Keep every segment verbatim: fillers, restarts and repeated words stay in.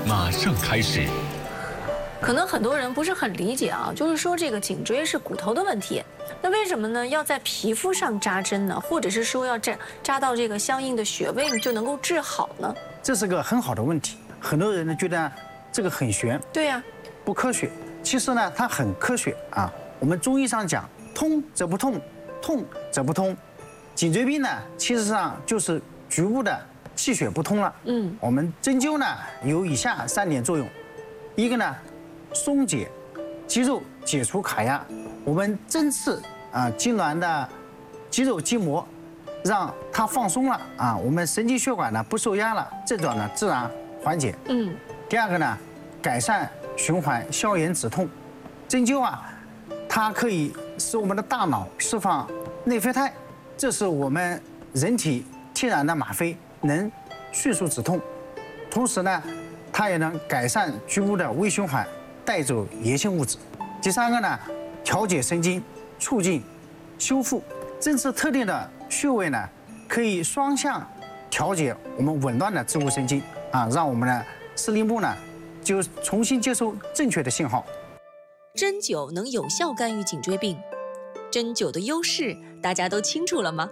马上开始。 可能很多人不是很理解啊，就是说这个颈椎是骨头的问题，那为什么呢？要在皮肤上扎针呢？或者是说要扎扎到这个相应的穴位就能够治好呢？ 这是个很好的问题，很多人呢觉得这个很玄， 对呀、啊， 不科学。其实呢，它很科学啊。我们中医上讲，通则不痛，痛则不通。颈椎病呢，其实上就是局部的气血不通了。嗯，我们针灸呢有以下三点作用，一个呢松解肌肉，解除卡压。我们针刺啊痉挛的肌肉筋膜，让它放松了啊，我们神经血管呢不受压了，症状呢自然缓解。嗯。第二个呢，改善循环，消炎止痛。针灸啊，它可以使我们的大脑释放内啡肽，这是我们人体天然的吗啡，能迅速止痛。同时呢，它也能改善局部的微循环，带走炎性物质。第三个呢，调节神经，促进修复。针刺特定的穴位呢，可以双向调节我们紊乱的自律神经啊，让我们的司令部呢就重新接收正确的信号。 针灸能有效干预颈椎病，针灸的优势大家都清楚了吗？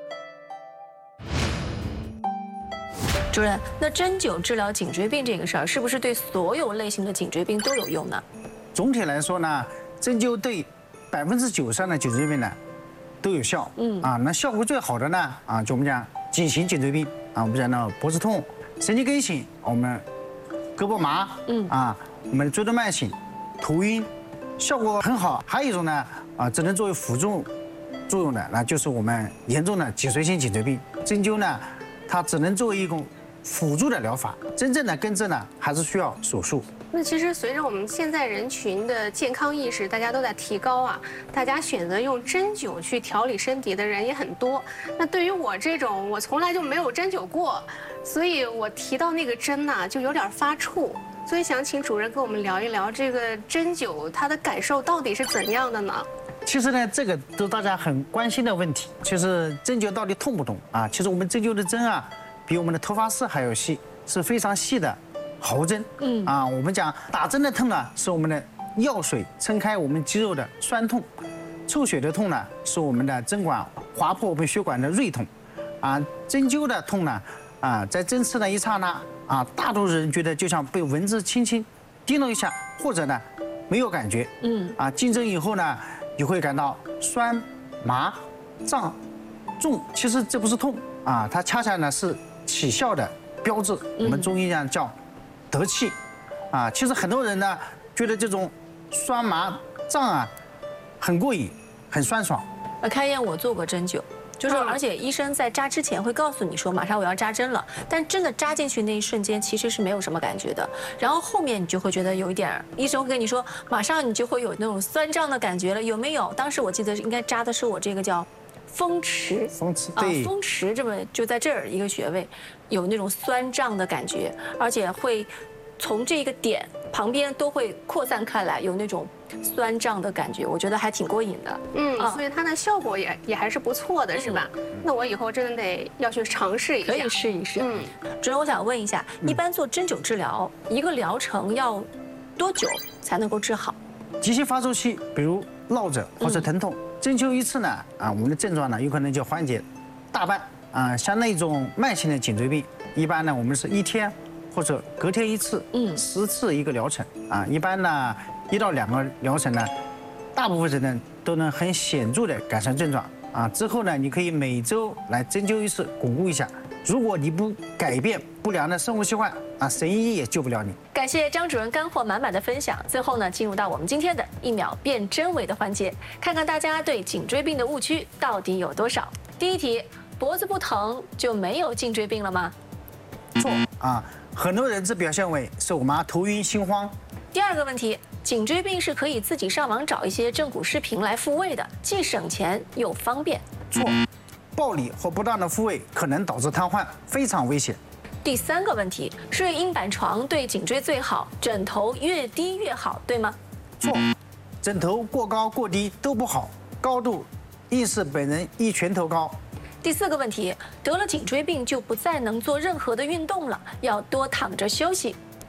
主任，那针灸治疗颈椎病这个事儿，是不是对所有类型的颈椎病都有用呢？ 总体来说呢，针灸对百分之九十的颈椎病呢都有效。嗯啊，那效果最好的呢啊，就我们讲颈型颈椎病啊，我们讲到脖子痛、神经根型，我们胳膊麻，嗯啊，我们椎动脉型、头晕，效果很好。还有一种呢啊，只能作为辅助作用的，那就是我们严重的脊髓性颈椎病。针灸呢，它只能作为一种辅助的疗法，真正的根治呢，还是需要手术。 那其实随着我们现在人群的健康意识，大家都在提高啊，大家选择用针灸去调理身体的人也很多。那对于我这种，我从来就没有针灸过，所以我提到那个针呢、啊，就有点发怵。所以想请主任跟我们聊一聊这个针灸它的感受到底是怎样的呢？ 其实呢，这个都是大家很关心的问题，就是针灸到底痛不痛啊？其实我们针灸的针啊，比我们的头发丝还要细，是非常细的毫针。嗯啊，我们讲打针的痛呢，是我们的药水撑开我们肌肉的酸痛；抽血的痛呢，是我们的针管划破我们血管的锐痛。啊，针灸的痛呢，啊，在针刺的一刹那啊，大多数人觉得就像被蚊子轻轻叮了一下，或者呢没有感觉。嗯啊，进针以后呢，你会感到酸、麻、胀、重。其实这不是痛啊，它恰恰呢是起效的标志。我们中医讲叫得气啊。其实很多人呢觉得这种酸麻胀啊很过瘾，很酸爽。 呃，开燕我做过针灸。就是，而且医生在扎之前会告诉你说，马上我要扎针了，但真的扎进去那一瞬间，其实是没有什么感觉的。然后后面你就会觉得有一点，医生会跟你说，马上你就会有那种酸胀的感觉了，有没有？当时我记得应该扎的是我这个叫风池， 风池对， 啊，风池这么就在这儿一个穴位，有那种酸胀的感觉，而且会从这个点旁边都会扩散开来，有那种酸胀的感觉，我觉得还挺过瘾的。 嗯，啊、所以它的效果也也还是不错的，是吧？嗯、那我以后真的得要去尝试一下， 可以试一试。嗯，主任，我想问一下， 嗯、 一般做针灸治疗，一个疗程要多久才能够治好？ 急性发作期，比如落枕或者疼痛，嗯、针灸一次呢，啊，我们的症状呢有可能就缓解大半。啊，像那种慢性的颈椎病，一般呢我们是一天或者隔天一次，嗯，十次一个疗程啊，一般呢。一到两个疗程呢，大部分人呢都能很显著的改善症状啊。之后呢，你可以每周来针灸一次，巩固一下。如果你不改变不良的生活习惯啊，神医也救不了你。 感谢张主任干货满满的分享。最后呢，进入到我们今天的一秒辨真伪的环节，看看大家对颈椎病的误区到底有多少。第一题，脖子不疼就没有颈椎病了吗？ 错啊，很多人只表现为手麻、头晕、心慌。 第二个问题，颈椎病是可以自己上网找一些正骨视频来复位的，既省钱又方便。 错，暴力或不当的复位可能导致瘫痪，非常危险。 第三个问题，睡硬板床对颈椎最好，枕头越低越好，对吗？ 错，枕头过高过低都不好，高度应是本人一拳头高。 第四个问题，得了颈椎病就不再能做任何的运动了，要多躺着休息，